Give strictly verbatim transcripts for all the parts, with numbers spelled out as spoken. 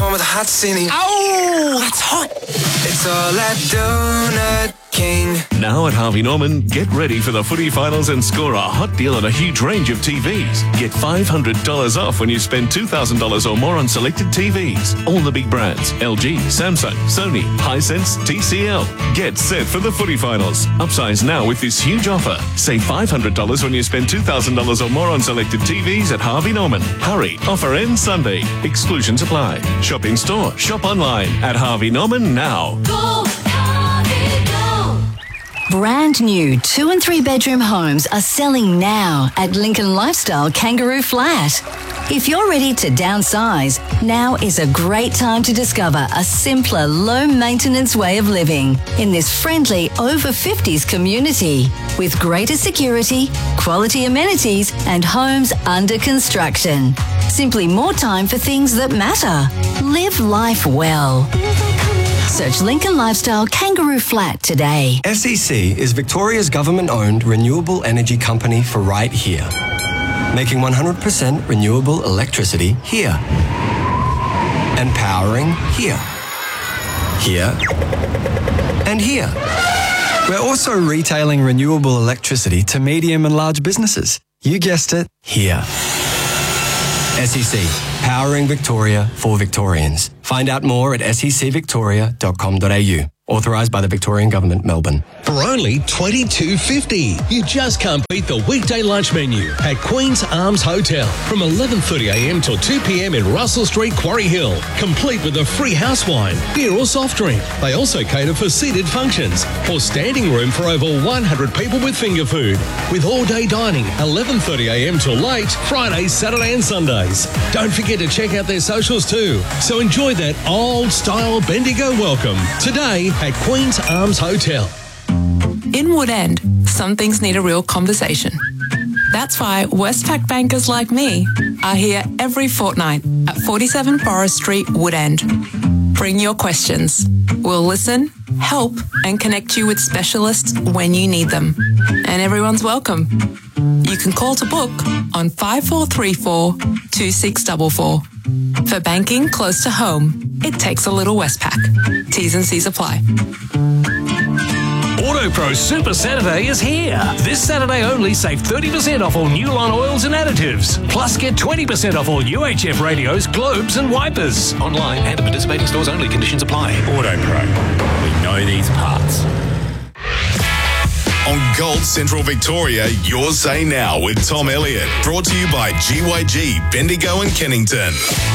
one with a hot ceiling. Oh, that's hot. It's all that Donut King. Now at Harvey Norman, get ready for the footy finals and score a hot deal on a huge range of T Vs. Get five hundred dollars off when you spend two thousand dollars or more on selected T Vs. All the big brands, L G, Samsung, Sony, Hisense, T C L. Get set for the footy finals. Upsize now with this huge offer. Save five hundred dollars when you spend two thousand dollars or more on selected T Vs at Harvey Norman. Hurry, offer ends Sunday. Exclusions apply. Shop in store, shop online at Harvey Norman now. Go, Harvey, go. Brand new two and three bedroom homes are selling now at Lincoln Lifestyle Kangaroo Flat. If you're ready to downsize, now is a great time to discover a simpler, low-maintenance way of living in this friendly over fifties community with greater security, quality amenities and homes under construction. Simply more time for things that matter. Live life well. Search Lincoln Lifestyle Kangaroo Flat today. S E C is Victoria's government-owned renewable energy company for right here. Making one hundred percent renewable electricity here. And powering here. Here. And here. We're also retailing renewable electricity to medium and large businesses. You guessed it, here. S E C, powering Victoria for Victorians. Find out more at s e c victoria dot com dot a u. Authorised by the Victorian Government, Melbourne. For only twenty-two fifty, you just can't beat the weekday lunch menu at Queen's Arms Hotel from eleven thirty a m till two p m in Russell Street, Quarry Hill. Complete with a free house wine, beer or soft drink. They also cater for seated functions or standing room for over one hundred people with finger food. With all-day dining, eleven thirty a m till late, Fridays, Saturday and Sundays. Don't forget to check out their socials too. So enjoy that old-style Bendigo welcome today at Queen's Arms Hotel. In Woodend, some things need a real conversation. That's why Westpac bankers like me are here every fortnight at forty-seven Forest Street, Woodend. Bring your questions. We'll listen, help, and connect you with specialists when you need them. And everyone's welcome. You can call to book on five four three four, two six four four. For banking close to home, it takes a little Westpac. T's and C's apply. AutoPro Super Saturday is here. This Saturday only, save thirty percent off all Newline oils and additives. Plus, get twenty percent off all U H F radios, globes and wipers. Online and at participating stores only. Conditions apply. AutoPro. We know these parts. On Gold Central Victoria, your say now with Tom Elliott. Brought to you by G Y G, Bendigo and Kennington.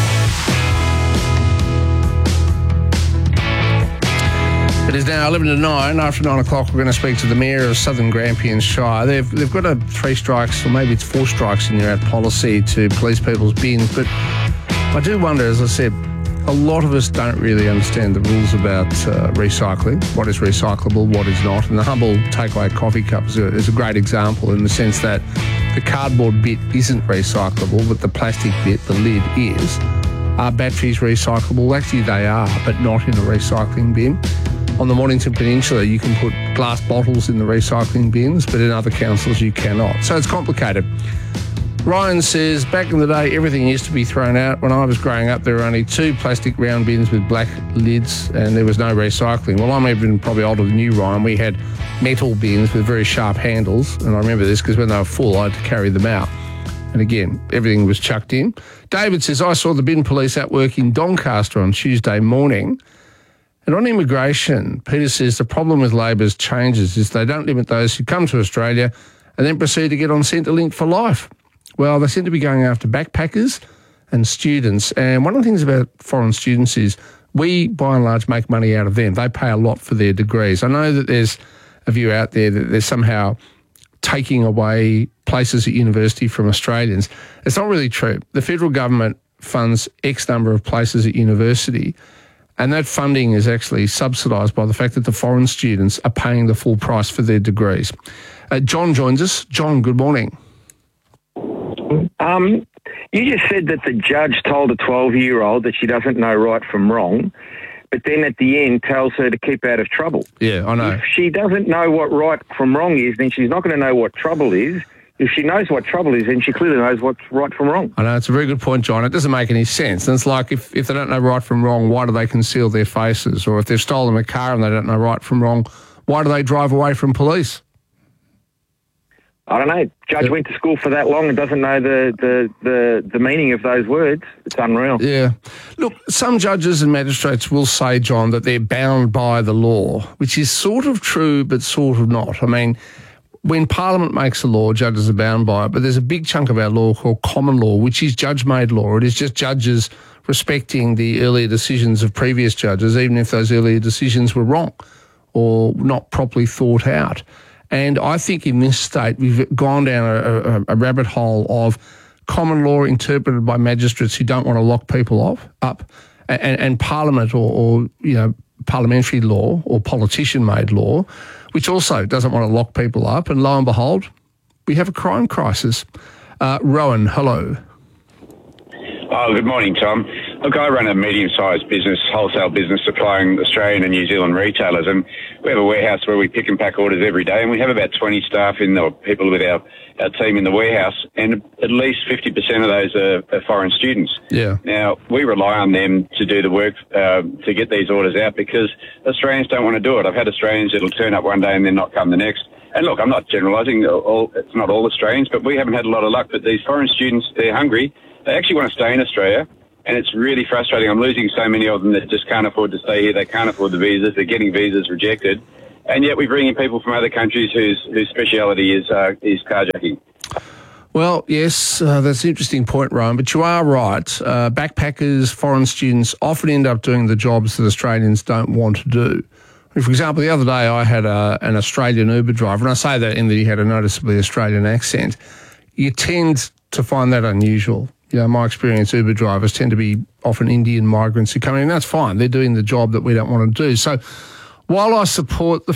It is now eleven to nine. After nine o'clock, we're going to speak to the Mayor of Southern Grampians Shire. They've, they've got a three strikes, or maybe it's four strikes in their out policy to police people's bins. But I do wonder, as I said, a lot of us don't really understand the rules about uh, recycling, what is recyclable, what is not. And the Humble Takeaway Coffee Cup is a, is a great example in the sense that the cardboard bit isn't recyclable, but the plastic bit, the lid, is. Are batteries recyclable? Actually, they are, but not in a recycling bin. On the Mornington Peninsula, you can put glass bottles in the recycling bins, but in other councils you cannot. So it's complicated. Ryan says, back in the day, everything used to be thrown out. When I was growing up, there were only two plastic round bins with black lids and there was no recycling. Well, I'm even probably older than you, Ryan. We had metal bins with very sharp handles, and I remember this because when they were full, I had to carry them out. And again, everything was chucked in. David says, I saw the bin police at work in Doncaster on Tuesday morning. And on immigration, Peter says the problem with Labor's changes is they don't limit those who come to Australia and then proceed to get on Centrelink for life. Well, they seem to be going after backpackers and students. And one of the things about foreign students is we, by and large, make money out of them. They pay a lot for their degrees. I know that there's a view out there that they're somehow taking away places at university from Australians. It's not really true. The federal government funds X number of places at university, and that funding is actually subsidised by the fact that the foreign students are paying the full price for their degrees. Uh, John joins us. John, good morning. Um, you just said that the judge told a twelve-year-old that she doesn't know right from wrong, but then at the end tells her to keep out of trouble. Yeah, I know. If she doesn't know what right from wrong is, then she's not going to know what trouble is, If she knows what trouble is, then she clearly knows what's right from wrong. I know, it's a very good point, John. It doesn't make any sense. And it's like, if, if they don't know right from wrong, why do they conceal their faces? Or if they've stolen a car and they don't know right from wrong, why do they drive away from police? I don't know. Judge Yeah. went to school for that long and doesn't know the, the, the, the meaning of those words. It's unreal. Yeah. Look, some judges and magistrates will say, John, that they're bound by the law, which is sort of true but sort of not. I mean, when Parliament makes a law, judges are bound by it, but there's a big chunk of our law called common law, which is judge-made law. It is just judges respecting the earlier decisions of previous judges, even if those earlier decisions were wrong or not properly thought out. And I think in this state, we've gone down a, a, a rabbit hole of common law interpreted by magistrates who don't want to lock people off, up, and, and Parliament or, or, you know, parliamentary law or politician-made law, which also doesn't want to lock people up. And lo and behold, we have a crime crisis. Uh, Rowan, hello. Oh, good morning, Tom. Look, I run a medium-sized business, wholesale business supplying Australian and New Zealand retailers, and we have a warehouse where we pick and pack orders every day, and we have about twenty staff in the, or people with our, our team in the warehouse, and at least fifty percent of those are, are foreign students. Yeah. Now, we rely on them to do the work uh, to get these orders out because Australians don't want to do it. I've had Australians that'll turn up one day and then not come the next. And look, I'm not generalising, all, it's not all Australians, but we haven't had a lot of luck. But these foreign students, they're hungry. They actually want to stay in Australia, and it's really frustrating. I'm losing so many of them that just can't afford to stay here. They can't afford the visas. They're getting visas rejected. And yet we bring in people from other countries whose whose speciality is uh, is carjacking. Well, yes, uh, that's an interesting point, Ryan, but you are right. Uh, backpackers, foreign students often end up doing the jobs that Australians don't want to do. For example, the other day I had a, an Australian Uber driver, and I say that in that he had a noticeably Australian accent. You tend to find that unusual. You know, my experience, Uber drivers tend to be often Indian migrants who come in, and that's fine. They're doing the job that we don't want to do. So while I support the